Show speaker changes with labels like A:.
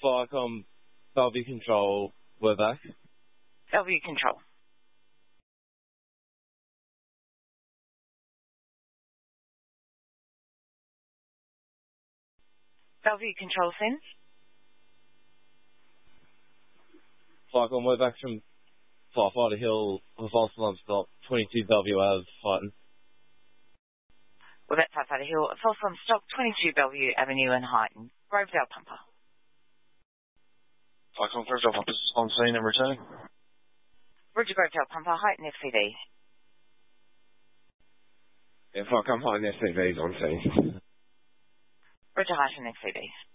A: Firecom, Bellevue Control, we're back.
B: Bellevue Control. Bellevue Control send.
A: Firecom, we're back from Firefighter Hill, a false alarm stop, 22 Bellevue Ave, Fighton.
B: We're at Firefighter Hill, a false alarm stop, 22 Bellevue Avenue in Highton. Grovedale Pumper.
C: Firecom, Grovedale Pumper's on scene and returning.
B: Roger Grovedale Pumper, Highton FCV.
D: Yeah, Firecom, Highton FCV's on scene.
B: Roger Highton FCV.